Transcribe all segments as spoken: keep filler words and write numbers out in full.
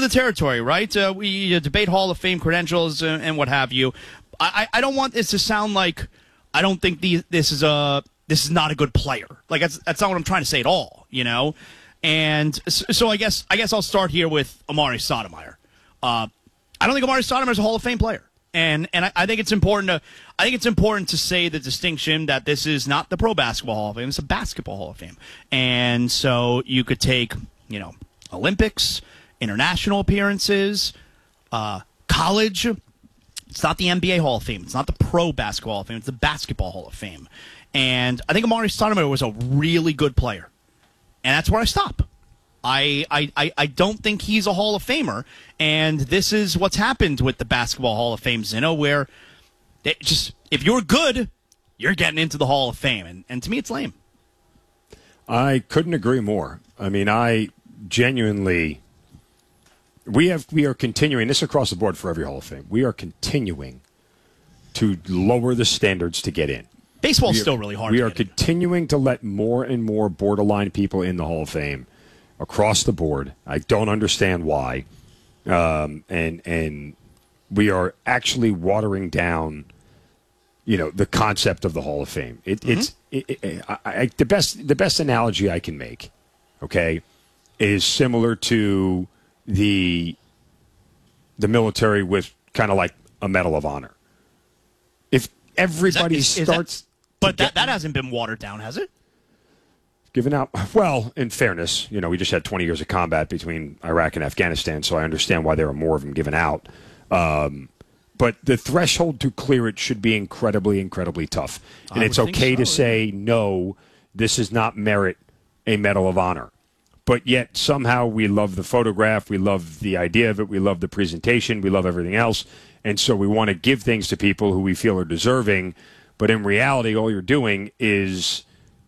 the territory, right? Uh, we uh, debate Hall of Fame credentials and, and what have you. I, I don't want this to sound like I don't think the, this is a this is not a good player. Like that's that's not what I'm trying to say at all, you know. And so, so I guess I guess I'll start here with Amar'e Stoudemire. Uh, I don't think Amar'e Stoudemire is a Hall of Fame player, and and I, I think it's important to I think it's important to say the distinction that this is not the Pro Basketball Hall of Fame; it's a Basketball Hall of Fame. And so you could take you know Olympics, international appearances, uh, college. It's not the N B A Hall of Fame. It's not the Pro Basketball Hall of Fame. It's the Basketball Hall of Fame. And I think Amar'e Stoudemire was a really good player. And that's where I stop. I, I, I, I don't think he's a Hall of Famer. And this is what's happened with the Basketball Hall of Fame, Zinno, where it just if you're good, you're getting into the Hall of Fame. And, and to me, it's lame. I couldn't agree more. I mean, I genuinely... We have we are continuing this across the board for every Hall of Fame. We are continuing to lower the standards to get in. Baseball's are, still really hard. We to are get in. continuing to let more and more borderline people in the Hall of Fame across the board. I don't understand why, um, and and we are actually watering down, you know, the concept of the Hall of Fame. It, mm-hmm. It's it, it, I, I, the best the best analogy I can make, okay, is similar to the the military with kind of like a Medal of Honor. If everybody is that, is, starts... Is that, but that, that hasn't been watered down, has it? Given out... Well, in fairness, you know, we just had twenty years of combat between Iraq and Afghanistan, so I understand why there are more of them given out. Um, but the threshold to clear it should be incredibly, incredibly tough. And I it's would think okay so, to yeah. say, no, this does not merit a Medal of Honor. But yet somehow we love the photograph, we love the idea of it, we love the presentation, we love everything else. And so we want to give things to people who we feel are deserving. But in reality, all you're doing is,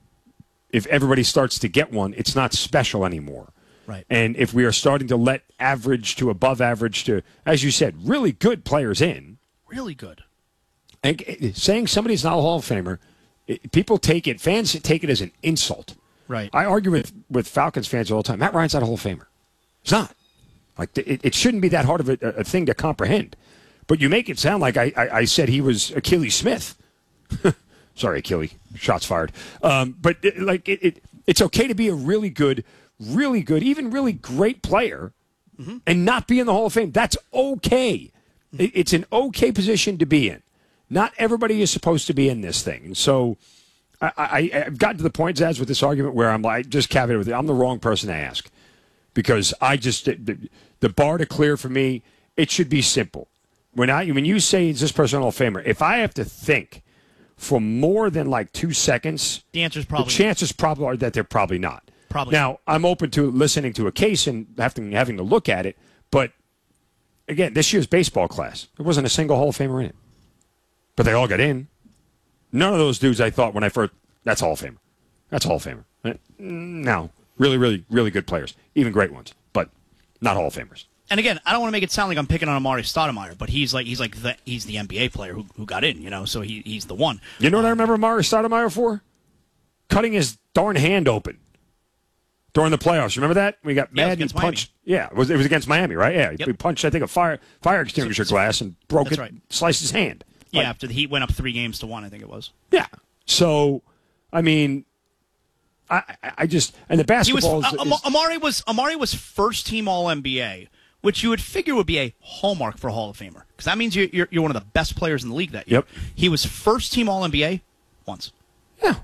if everybody starts to get one, it's not special anymore. Right. And if we are starting to let average to above average to, as you said, really good players in. Really good. And saying somebody's not a Hall of Famer, it, people take it, fans take it as an insult. Right. I argue with, with Falcons fans all the time. Matt Ryan's not a Hall of Famer. He's not. Like it, it shouldn't be that hard of a, a thing to comprehend. But you make it sound like I, I, I said he was Achilles Smith. Sorry, Achilles. Shots fired. Um, but it, like it, it, it's okay to be a really good, really good, even really great player, mm-hmm. and not be in the Hall of Fame. That's okay. Mm-hmm. It, it's an okay position to be in. Not everybody is supposed to be in this thing. And so. I, I, I've gotten to the point, Zaz, with this argument where I'm like, just caveat with it. I'm the wrong person to ask because I just the, the bar to clear for me. It should be simple. When I when you say is this person a Hall of Famer, if I have to think for more than like two seconds, the answer is probably the chances probably are that they're probably not. Probably now I'm open to listening to a case and having having to look at it, but again, this year's baseball class, there wasn't a single Hall of Famer in it, but they all got in. None of those dudes I thought when I first, that's Hall of Famer. That's Hall of Famer. No. Really, really, really good players. Even great ones, but not Hall of Famers. And again, I don't want to make it sound like I'm picking on Amar'e Stoudemire, but he's like he's like the, he's the N B A player who who got in, you know, so he he's the one. You know what I remember Amar'e Stoudemire for? Cutting his darn hand open during the playoffs. Remember that? We got yeah, mad and punched. Miami. Yeah, it was, it was against Miami, right? Yeah, yep. We punched, I think, a fire fire extinguisher so, glass and broke it, right. sliced his hand. Yeah, like, after the Heat went up three games to one, I think it was. Yeah. So, I mean, I I just and the basketball. He was, uh, is, Amar'e was Amar'e was first team All N B A, which you would figure would be a hallmark for a Hall of Famer because that means you're, you're you're one of the best players in the league that year. Yep. He was first team All N B A once. Yeah.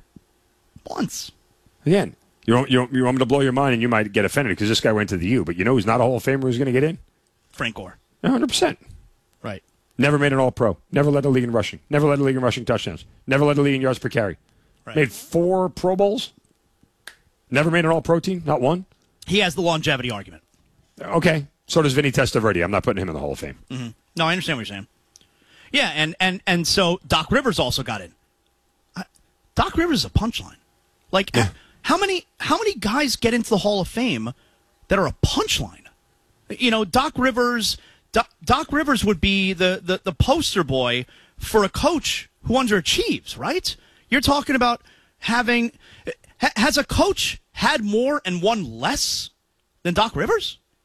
Once. Again, you want, you want, you want me to blow your mind, and you might get offended because this guy went to the U, but you know who's not a Hall of Famer who's going to get in? Frank Gore. one hundred percent. Right. Never made an All-Pro. Never led the league in rushing. Never led the league in rushing touchdowns. Never led the league in yards per carry. Right. Made four Pro Bowls. Never made an All-Pro team. Not one. He has the longevity argument. Okay. So does Vinny Testaverde. I'm not putting him in the Hall of Fame. Mm-hmm. No, I understand what you're saying. Yeah, and, and, and so Doc Rivers also got in. Uh, Doc Rivers is a punchline. Like, yeah. how many how many guys get into the Hall of Fame that are a punchline? You know, Doc Rivers... Doc, Doc Rivers would be the, the, the poster boy for a coach who underachieves, right? You're talking about having... Ha, has a coach had more and won less than Doc Rivers?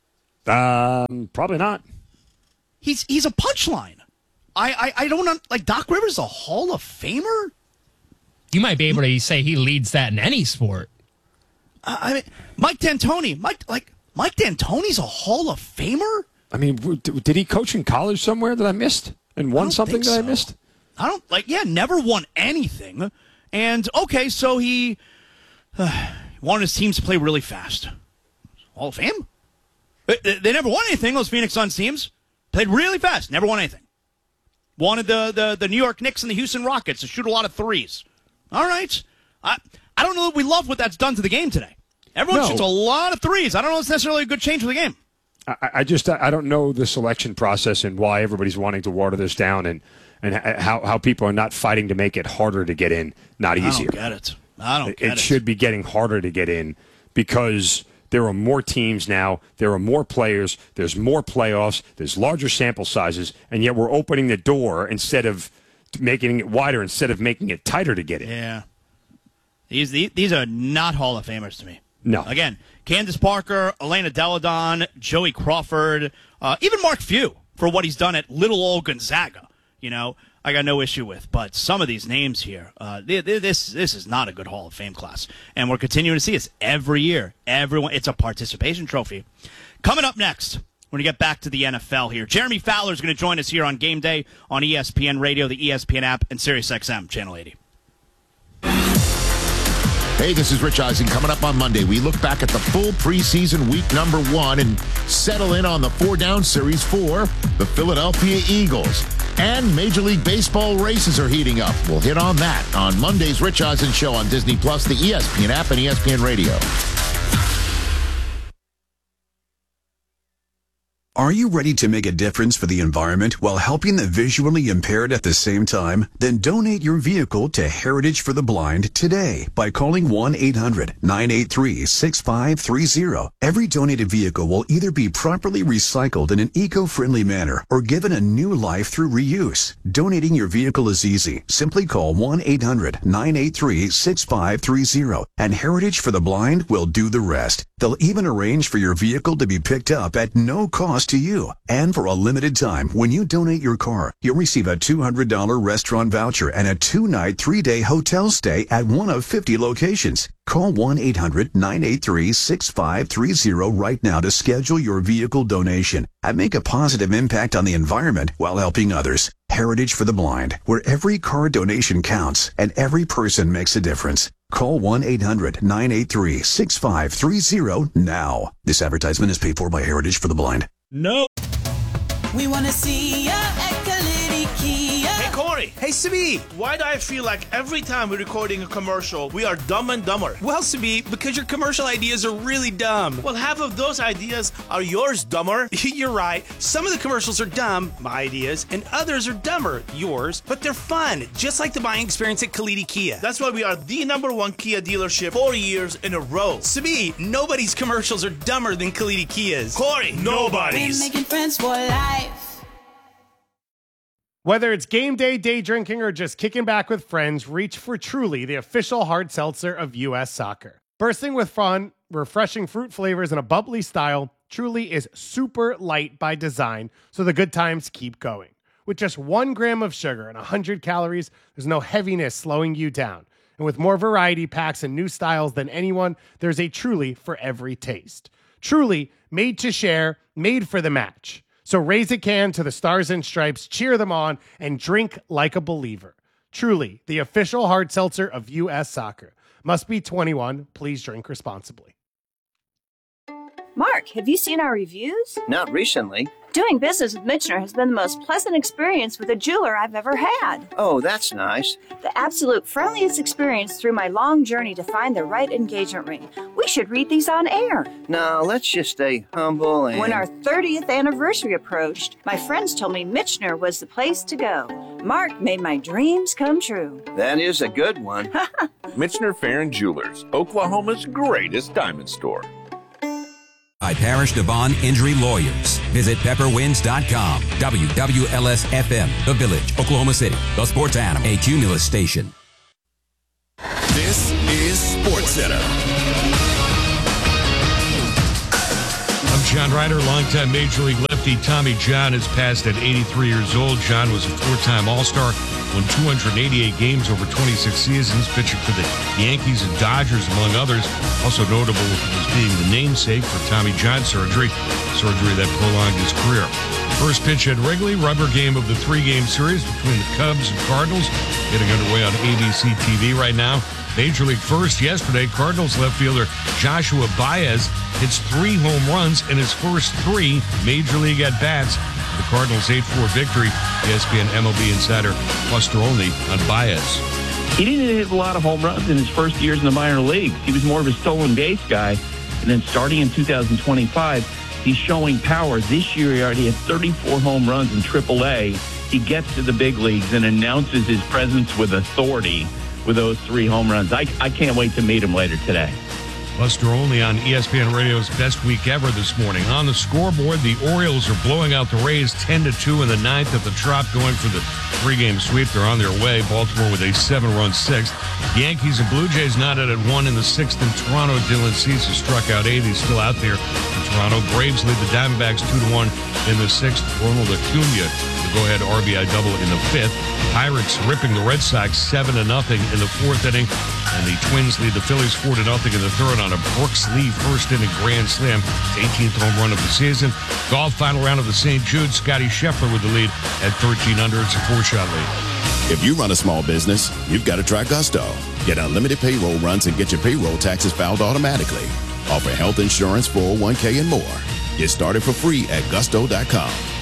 Um, probably not. He's he's a punchline. I, I, I don't like Doc Rivers is a Hall of Famer. You might be able to say he leads that in any sport. Uh, I mean, Mike D'Antoni, Mike like Mike D'Antoni's a Hall of Famer. I mean, did he coach in college somewhere that I missed and won something that so. I missed? I don't like. Yeah, never won anything. And okay, so he uh, wanted his teams to play really fast. Hall of Fame. They, they never won anything. Those Phoenix Suns teams played really fast. Never won anything. Wanted the, the, the New York Knicks and the Houston Rockets to shoot a lot of threes. All right. I I don't know that we love what that's done to the game today. Everyone no. shoots a lot of threes. I don't know if it's necessarily a good change for the game. I, I just I don't know the selection process and why everybody's wanting to water this down and, and how, how people are not fighting to make it harder to get in, not easier. I don't get it. I don't it, get it. It should be getting harder to get in because there are more teams now. There are more players. There's more playoffs. There's larger sample sizes, and yet we're opening the door instead of making it wider, instead of making it tighter to get in. Yeah, these these are not Hall of Famers to me. No. Again, Candace Parker, Elena Deladon, Joey Crawford, uh, even Mark Few for what he's done at little old Gonzaga. You know, I got no issue with. But some of these names here, uh, they, they, this this is not a good Hall of Fame class. And we're continuing to see this every year. Everyone, it's a participation trophy. Coming up next, we're going to get back to the N F L here. Jeremy Fowler is going to join us here on Game Day on E S P N Radio, the E S P N app, and SiriusXM Channel eighty. Hey, this is Rich Eisen. Coming up on Monday, we look back at the full preseason week number one and settle in on the four-down series for the Philadelphia Eagles. And Major League Baseball races are heating up. We'll hit on that on Monday's Rich Eisen Show on Disney Plus, the E S P N app, and E S P N Radio. Are you ready to make a difference for the environment while helping the visually impaired at the same time? Then donate your vehicle to Heritage for the Blind today by calling one eight hundred nine eight three six five three zero. Every donated vehicle will either be properly recycled in an eco-friendly manner or given a new life through reuse. Donating your vehicle is easy. Simply call one eight hundred nine eight three six five three zero and Heritage for the Blind will do the rest. They'll even arrange for your vehicle to be picked up at no cost to you. And for a limited time, when you donate your car, you'll receive a two hundred dollars restaurant voucher and a two-night, three-day hotel stay at one of fifty locations. Call one eight hundred nine eight three six five three zero right now to schedule your vehicle donation and make a positive impact on the environment while helping others. Heritage for the Blind, where every car donation counts and every person makes a difference. Call one eight hundred nine eight three six five three zero now. This advertisement is paid for by Heritage for the Blind. No. We want to see ya at Kalidi Kia. Hey, Corey. Hey, Sabi. Why do I feel like every time we're recording a commercial, we are dumb and dumber? Well, Sabi, because your commercial ideas are really dumb. Well, half of those ideas are yours, dumber. You're right. Some of the commercials are dumb, my ideas, and others are dumber, yours, but they're fun, just like the buying experience at Kalidi Kia. That's why we are the number one Kia dealership four years in a row. Sabi, nobody's commercials are dumber than Kalidi Kia's. Corey, nobody's. We're making friends for life. Whether it's game day, day drinking, or just kicking back with friends, reach for Truly, the official hard seltzer of U S Soccer. Bursting with fun, refreshing fruit flavors, and a bubbly style, Truly is super light by design, so the good times keep going. With just one gram of sugar and one hundred calories, there's no heaviness slowing you down. And with more variety packs and new styles than anyone, there's a Truly for every taste. Truly, made to share, made for the match. So raise a can to the Stars and Stripes, cheer them on, and drink like a believer. Truly, the official hard seltzer of U S Soccer. Must be twenty-one. Please drink responsibly. Mark, have you seen our reviews? Not recently. Doing business with Michener has been the most pleasant experience with a jeweler I've ever had. Oh, that's nice. The absolute friendliest experience through my long journey to find the right engagement ring. We should read these on air. No, let's just stay humble and... When our thirtieth anniversary approached, my friends told me Michener was the place to go. Mark made my dreams come true. That is a good one. Michener Farron Jewelers, Oklahoma's greatest diamond store. By Parish Devon Injury Lawyers. Visit pepper winds dot com. W W L S F M, The Village, Oklahoma City. The Sports Animal, a Cumulus station. This is SportsCenter. I'm John Ryder. Longtime Major League lefty Tommy John has passed at eighty-three years old. John was a four-time All-Star, won two hundred eighty-eight games over twenty-six seasons, pitching for the Yankees and Dodgers, among others. Also notable as being the namesake for Tommy John surgery, surgery that prolonged his career. First pitch at Wrigley, rubber game of the three-game series between the Cubs and Cardinals, getting underway on A B C T V right now. Major League first yesterday, Cardinals left fielder Joshua Baez hits three home runs in his first three Major League at-bats. The Cardinals' eight four victory. E S P N M L B insider Buster Olney on Baez. He didn't hit a lot of home runs in his first years in the minor leagues. He was more of a stolen base guy. And then starting in two thousand twenty-five, he's showing power. This year, he already had thirty-four home runs in triple A. He gets to the big leagues and announces his presence with authority with those three home runs. I, I can't wait to meet him later today. Buster Olney on E S P N Radio's Best Week Ever this morning. On the scoreboard, the Orioles are blowing out the Rays ten to two in the ninth at the Trop, going for the three-game sweep. They're on their way. Baltimore with a seven-run sixth. Yankees and Blue Jays knotted at one in the sixth in Toronto. Dylan Cease has struck out eight. He's still out there in Toronto. Braves lead the Diamondbacks two to one in the sixth. Ronald Acuna, the go-ahead R B I double in the fifth. Pirates ripping the Red Sox seven to nothing in the fourth inning. And the Twins lead the Phillies four to nothing in the third on a Brooks Lee first inning grand slam. eighteenth home run of the season. Golf final round of the Saint Jude. Scotty Scheffler with the lead at thirteen under. It's a four-shot lead. If you run a small business, you've got to try Gusto. Get unlimited payroll runs and get your payroll taxes filed automatically. Offer health insurance, four oh one k, and more. Get started for free at gusto dot com.